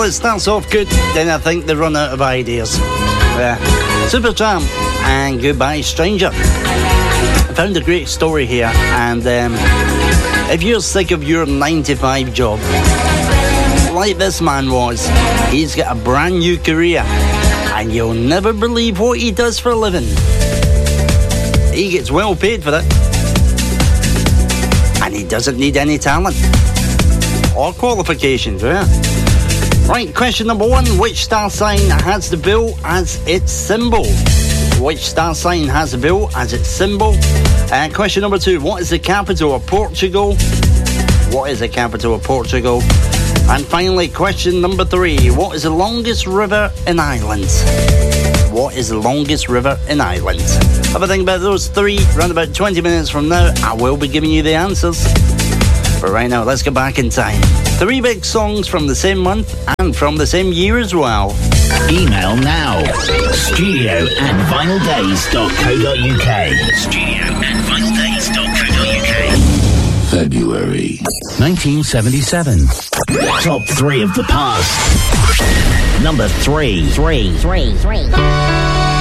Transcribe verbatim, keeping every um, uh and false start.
it starts off good, then I think they run out of ideas. Yeah. Supertramp and Goodbye Stranger. I found a great story here, and um, if you're sick of your nine to five job, like this man was, he's got a brand new career, and you'll never believe what he does for a living. He gets well paid for it, and he doesn't need any talent or qualifications. Yeah. Right, question number one. Which star sign has the bill as its symbol? Which star sign has the bill as its symbol? And uh, question number two. What is the capital of Portugal? What is the capital of Portugal? And finally, question number three. What is the longest river in Ireland? What is the longest river in Ireland? Have a think about those three. Around about twenty minutes from now, I will be giving you the answers. But right now, let's get back in time. Three big songs from the same month and from the same year as well. Email now. Studio at vinyl days dot co dot uk. Studio at vinyl days dot co dot uk. February nineteen seventy-seven. Top three of the past. Number three. Three. Three. Three.